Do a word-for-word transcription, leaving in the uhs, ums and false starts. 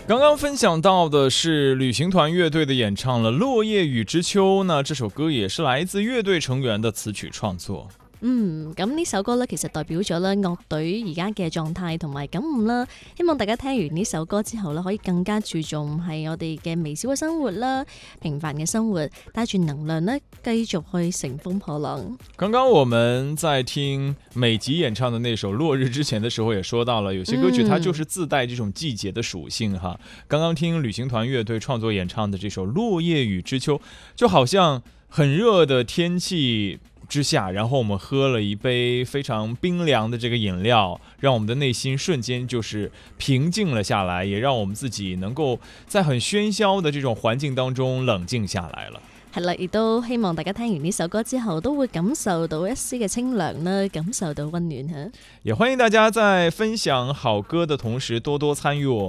刚刚分享到的是旅行团乐队的演唱了《落叶與之秋》，那這首歌也是來自樂隊成員的詞曲創作。 嗯，咁呢首歌咧，其實代表咗咧樂隊而家嘅狀態同埋感悟啦。希望大家聽完呢首歌之後咧，可以更加注重係我哋嘅微小嘅生活啦，平凡嘅生活，帶住能量咧，繼續去乘風破浪。 剛剛我們在聽美吉演唱的那首《落日》之前的時候，也說到了有些歌曲它就是自帶這種季節的屬性哈。剛剛聽旅行團樂隊創作演唱的這首《落葉與之秋》，就好像很熱的天氣之下，然後我們喝了一杯非常冰涼的這個飲料，讓我們的內心瞬間就是平靜了下來，也讓我們自己能夠在很喧囂的這種環境當中冷靜下來了。 係啦，亦都希望大家聽完呢首歌之後都會感受到一絲嘅清涼啦，感受到溫暖吓。 也歡迎大家在分享好歌的同時多多參與我